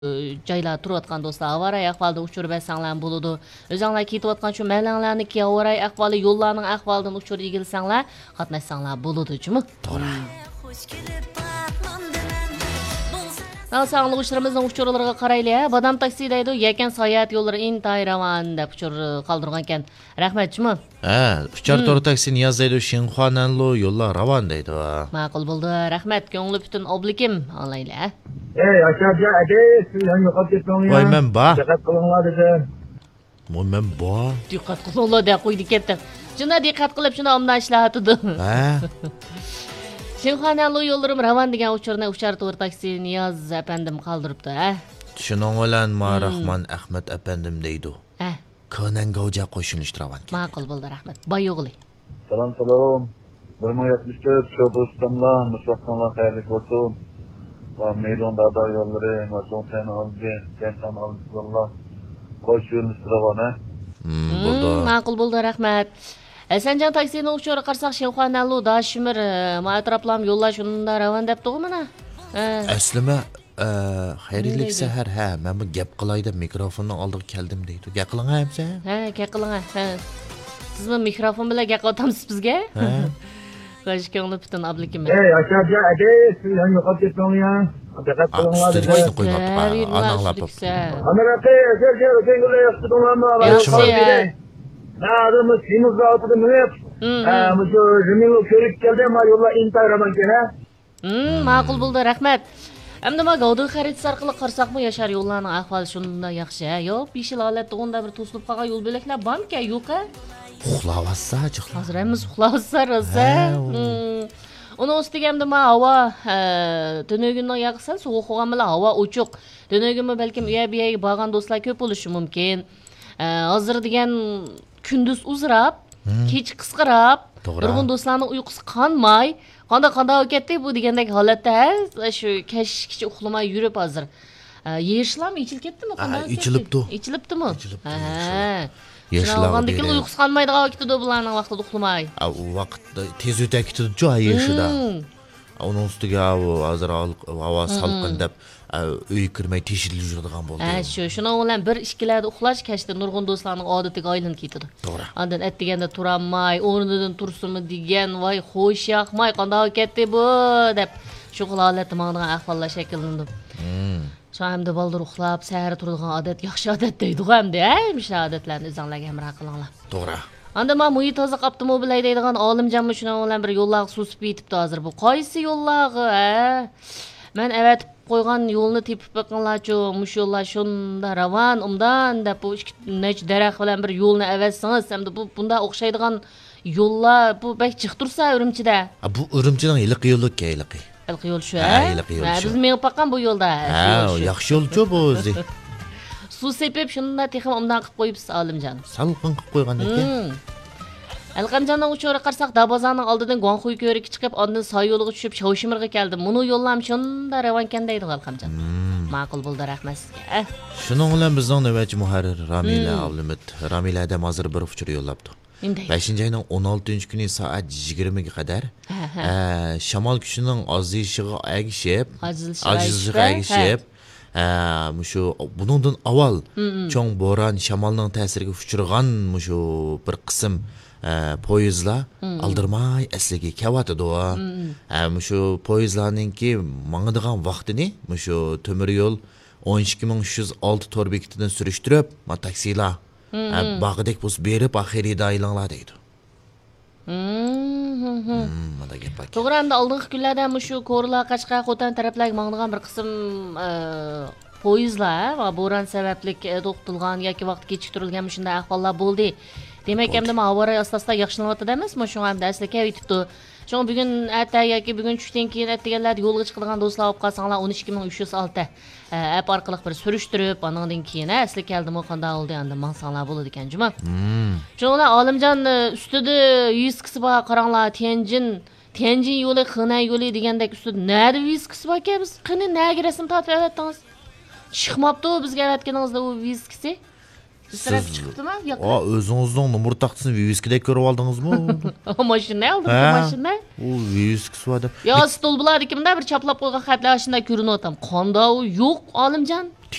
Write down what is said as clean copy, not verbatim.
joylar turayotgan do'stlar avariya ahvolda uchirib bersanglar bo'ladi. O'zinglar ketayotgan shu malanglarniki avariya ahvoli, yo'llarning ahvolidan uchirib egilsanglar, qatnashsanglar bo'ladi-chimi? To'g'ri. Sağlık uçlarımızın uçurlarına qaraylı. Badam taksi deydi. Yakan sayat yolları intay ravan deb uçur qaldırganken. Rahmetçimi? Uçar to'g'ri taksi Niyoz deydi. Shinxonanlu yo'llar ravan deydi. Ma'qul bo'ldi. Rahmat. Ko'ngli butun oblikim olayli. Aşağıda ade sizden yo'qolib ketdinglar. Voy men ba. Diqqat qilinglar dedim. Men ba. Diqqat qilinglar deb qo'ydi ketdi. Shunda diqqat qilib shunda omdan ishlatdi. Shinxonanlu yo'llarim ravan degan uçurni uçar to'g'ri taksi Niyoz efendim qaldırıptı. Shuning bilan Rahman Ahmad efendim deydi. Konan Gavja qo'shilish ravan. Ma'qul bo'ldi, rahmat. Boyo'g'li. Salom. 1074 Şobustanlar, Mustafa'lar xayrli olsun. Va meydonda da yolları, Maçonsen aldı, Kentan aldı yollar. Qo'shilish ravan. Bo'ldi. Ma'qul bo'ldi, rahmat. Sanjan taksini uçuru qarsak Shinxonanlu Dashimir atraplam yo'llash shunda ravan debdi-ku mana. Aslima xayrlik sahar men bu gap qilay deb mikrofonni oldiga keldim deydi. Gap qiling hamsa? Gap qiling. Siz bu mikrofon bilan gap qo'tamsiz bizga? Qo'sh ko'ngli butun oblikim. Aşağıda ade sizden yo'qolib ketdinglar. Diqqat qilinglar dedim. Amerika, Sergey Yaxshi. Adımız Simuz'da oturdu mu hep? Bu Jimil'u körük geldi ama yolla intihar raman gene. Ma'qul bo'ldi, rahmat. Endi ma Gavda xaritasi orqali qarsaqmi yashar yo'llarning ahvoli shunda yaxshi, yo 5 yil holatda o'nda bir to'silib qolgan yo'l belaklar bormi-ku, yo'q-a? Uxlavassa, jiqlar. Hozir hamiz uxlavassa, rosa. Uni ustiga endi ma havo tunugini yaqsa, sovuq bo'lgan bilan havo ochiq. Tunugimi balkim uya-buyaga borgan do'stlar ko'p bo'lishi mumkin. Hozir degan kunduz uzrab, kech qisqirab, nurg'un do'stlarning uyqusi qonmay, qanday ketdi bu degandek holatda shu kechgacha uxlamay yurib hozir. Yeyishlar ichilib ketdimi? Ichilibdimi? Yeyishlar uyqusi qonmaydigan vaqtida bularning vaqtida uxlamay. U vaqtda tez o'tib ketdi-ku yeyishida. Onun ustiga hozir havo salqin deb uy kirmay teshilib yuradigan bo'ldi. Shuning bilan bir ishkilarda uxlash kechda nurg'un do'stlarning odatiga aylanib ketdi. To'g'ri. Ondan aytganda turamay, o'rnidan tursinmi degan, voy xo'sh yoqmay, qanday ketdi bu deb shu holatda ma'noga ahvollar shakllandi. Shu hamda baldur uxlab, sahar turadigan odat yaxshi odat deydi-ku hamda, o'sha odatlarni o'zinglarga hamroh qilinglar. To'g'ri. Anda ma muhit toza qaptimi bilay deydigan olimjanmi shuna bilan bir yo'llar susib yetibdi hozir bu. Qaysi yo'llari? Men avatib qo'ygan yo'lni tepib baqinglarchu, mush yo'llar shunda ravan, undan deb bu nech daraxt bilan bir yo'lni avatsangiz, hamda bu bunda o'xshaydigan yo'llar bu bak chiq tursa Urumchida. Bu Urumchining iliq yo'li keyliqi. Iliq yo'l shu. Iliq yo'l shu. Biz men baqan bu yo'lda. Yaxshi yo'l-chu bu o'zi. Suv sepib shunda texim undan qilib qo'yibsiz olimjon. Salqin qilib qo'ygan ekan. Alqamjonning uchori qarsak Dabozorning oldidan Guanxuy ko'rikka chiqib, ondan soy yo'liga tushib Shovshimirga keldi. Buni yo'llam shunda ravankan deydi Alqamjon. Ma'qul bo'ldi, rahmat sizga. Shuning bilan bizning navbatchi muharrir Ramila Avlimit, Ramila adam hozir bir uchur yo'llabdi. 5-oyning 16-kuni soat 20 ga qadar shamol kuchining ozayishiga agishib, ajizligiga agishib mushu buningdan avval cho'ng bo'ron shamolning ta'siriga uchragan mushu bir qism poyezdlar aldirmay asliga kelyotdi. Mushu poyezdlarningki mangadigan vaqtini mushu temir yo'l 12306 to'r bekatidan surishtirib, taksilar bag'idek bus berib oxirida aylanglar deydi. To'g'ri, hamda oldingi kunlarda mushu Ko'rlar, Qashqar, Qo'tan taraflarga mangadigan bir qism poyezdlar va bo'ron sababli to'xtatilgan yoki vaqt kechiktirilgan shunday ahvollar bo'ldi. Demak, hamda avariya asosida yaxshilanayotdi emasmi? Shu hamda asli kelyapti. Shu bugun erta yoki bugun tushdan keyin aytganlar yo'lga chiqadigan do'stlar olib qolsanglar 12306 app orqali bir surishtirib, andan keyin asli keldimi qanday oldi endi mansanglar bo'ladi ekan, juma. Shuninglar Olimjon ustida 100 kisi bor, qaranglar, Tianjin yo'li, Xinay yo'li degandek ustida nada 100 kisi bor ekan, biz qani naga rasm tortib aytdingiz. Chiqmabdi bizga aytganingizda u 100 kisi. Üstüne çıktı mı? Yok. Özünüzün numara taxtasını viviskide görüp aldınız mı? Maşina aldım bu maşina. O viviskisi var. Ya stol bular ikimde bir çaplap koygan xatlar aşında görünüp atam. Qanda o yok Alimcan.